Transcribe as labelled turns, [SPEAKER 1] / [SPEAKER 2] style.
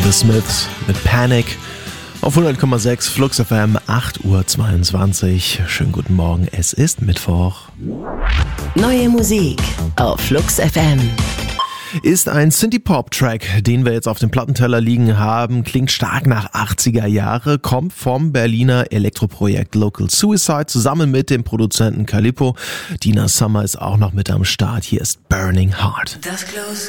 [SPEAKER 1] The Smiths mit Panic auf 100,6 Flux FM, 8:22 Uhr. Schönen guten Morgen, es ist Mittwoch.
[SPEAKER 2] Neue Musik auf Flux FM.
[SPEAKER 1] Ist ein Synthie-Pop-Track, den wir jetzt auf dem Plattenteller liegen haben, klingt stark nach 80er Jahre, kommt vom Berliner Elektroprojekt Local Suicide zusammen mit dem Produzenten Calippo. Dina Summer ist auch noch mit am Start. Hier ist Burning Heart.
[SPEAKER 3] Dust close,